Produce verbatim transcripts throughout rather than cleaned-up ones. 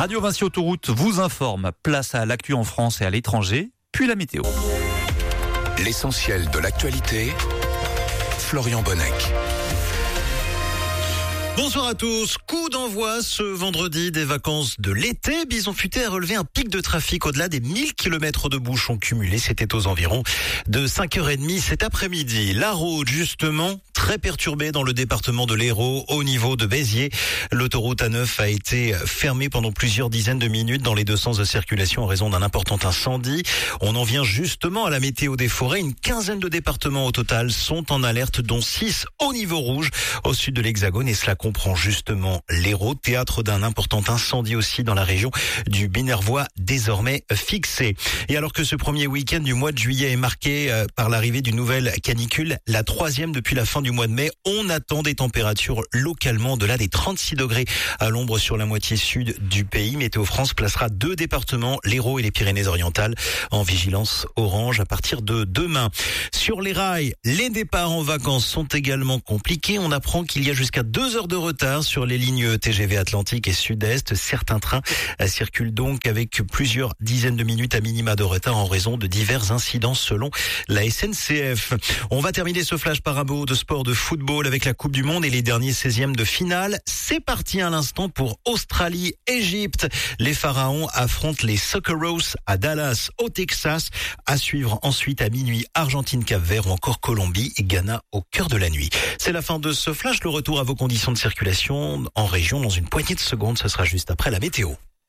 Radio Vinci Autoroute vous informe. Place à l'actu en France et à l'étranger, puis la météo. L'essentiel de l'actualité, Florian Bonnec. Bonsoir à tous. Coup d'envoi ce vendredi des vacances de l'été. Bison Futé a relevé un pic de trafic au-delà des mille kilomètres de bouchons cumulés. C'était aux environs de cinq heures trente cet après-midi. La route, justement, très perturbée dans le département de l'Hérault, au niveau de Béziers. L'autoroute A neuf a été fermée pendant plusieurs dizaines de minutes dans les deux sens de circulation en raison d'un important incendie. On en vient justement à la météo des forêts. Une quinzaine de départements au total sont en alerte, dont six au niveau rouge au sud de l'Hexagone, et cela comprend justement l'Hérault, théâtre d'un important incendie aussi dans la région du Binervois, désormais fixé. Et alors que ce premier week-end du mois de juillet est marqué euh, par l'arrivée d'une nouvelle canicule, la troisième depuis la fin du mois de mai, on attend des températures localement au-delà des trente-six degrés à l'ombre sur la moitié sud du pays. Météo France placera deux départements, l'Hérault et les Pyrénées-Orientales, en vigilance orange à partir de demain. Sur les rails, les départs en vacances sont également compliqués. On apprend qu'il y a jusqu'à deux heures de retard sur les lignes T G V Atlantique et Sud-Est. Certains trains circulent donc avec plusieurs dizaines de minutes à minima de retard en raison de divers incidents selon la S N C F. On va terminer ce flash par un mot de sport de football avec la Coupe du Monde et les derniers seizièmes de finale. C'est parti à l'instant pour Australie-Égypte. Les Pharaons affrontent les Socceroos à Dallas au Texas. À suivre ensuite à minuit Argentine-Cap-Vert ou encore Colombie et Ghana au cœur de la nuit. C'est la fin de ce flash. Le retour à vos conditions de circulation en région dans une poignée de secondes. Ce sera juste après la météo.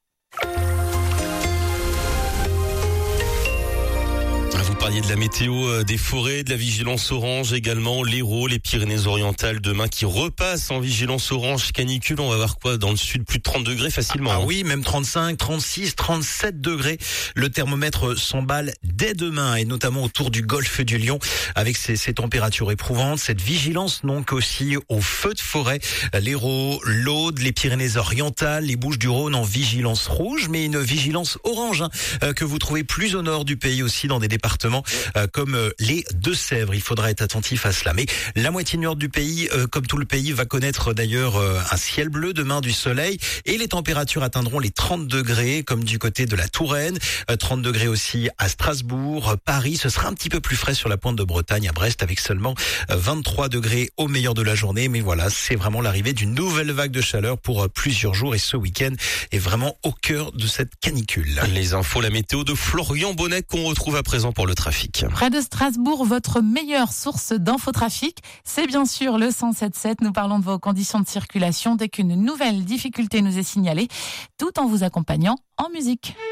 Vous parliez de la météo, des forêts, de la vigilance orange également, l'Hérault, les Pyrénées-Orientales demain qui repassent en vigilance orange canicule. On va voir quoi dans le sud, plus de trente degrés facilement. Ah, ah oui, même trente-cinq, trente-six, trente-sept degrés. Le thermomètre s'emballe dès demain et notamment autour du golfe du Lion avec ces, ces températures éprouvantes. Cette vigilance donc aussi aux feux de forêt, l'Hérault, l'Aude, les Pyrénées-Orientales, les Bouches-du-Rhône en vigilance rouge, mais une vigilance orange hein, que vous trouvez plus au nord du pays aussi dans des départements Euh, comme euh, les Deux-Sèvres. Il faudra être attentif à cela. Mais la moitié nord du pays, euh, comme tout le pays, va connaître d'ailleurs euh, un ciel bleu, demain du soleil, et les températures atteindront les trente degrés, comme du côté de la Touraine, euh, trente degrés aussi à Strasbourg, Paris. Ce sera un petit peu plus frais sur la pointe de Bretagne, à Brest, avec seulement euh, vingt-trois degrés au meilleur de la journée. Mais voilà, c'est vraiment l'arrivée d'une nouvelle vague de chaleur pour euh, plusieurs jours, et ce week-end est vraiment au cœur de cette canicule. Les infos, la météo de Florian Bonnec qu'on retrouve à présent pour le trafic. Près de Strasbourg, votre meilleure source d'infotrafic, c'est bien sûr le cent sept sept. Nous parlons de vos conditions de circulation dès qu'une nouvelle difficulté nous est signalée, tout en vous accompagnant en musique.